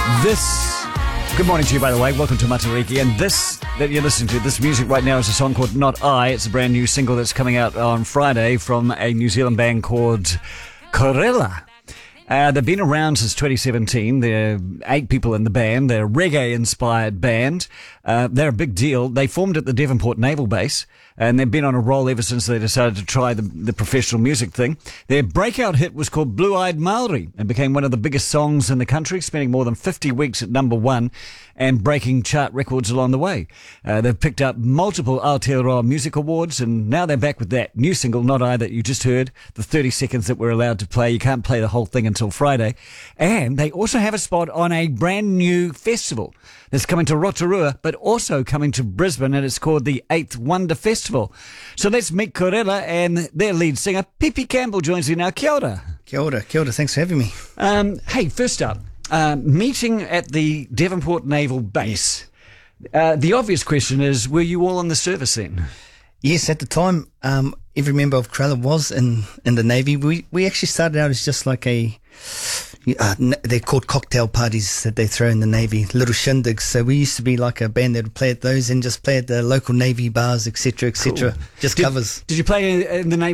This, good morning to you, by the way. Welcome to Matariki. And this that you're listening to, this music right now is a song called Not I. It's a brand new single that's coming out on Friday from a New Zealand band called Corella. They've been around since 2017. There are 8 people in the band. They're a reggae-inspired band. They're a big deal. They formed at the Devonport Naval Base, and they've been on a roll ever since they decided to try the professional music thing. Their breakout hit was called Blue-Eyed Maori and became one of the biggest songs in the country, spending more than 50 weeks at number 1 and breaking chart records along the way. They've picked up multiple Aotearoa Music Awards, and now they're back with that new single, Not I, that you just heard, the 30 seconds that we're allowed to play. You can't play the whole thing until Friday. And they also have a spot on a brand new festival that's coming to Rotorua, but also coming to Brisbane, and it's called the 8th Wonder Festival. So let's meet Corella, and their lead singer, Pipi Campbell, joins me now. Kia ora. Kia ora, kia ora. Thanks for having me. Hey, first up, meeting at the Devonport Naval Base. The obvious question is, were you all in the service then? Yes, at the time, every member of Corella was in the Navy. We actually started out as just like they're called cocktail parties that they throw in the Navy, little shindigs. So we used to be like a band that would play at those and just play at the local Navy bars, etc., etc. Cool. Just covers. Did you play in the Navy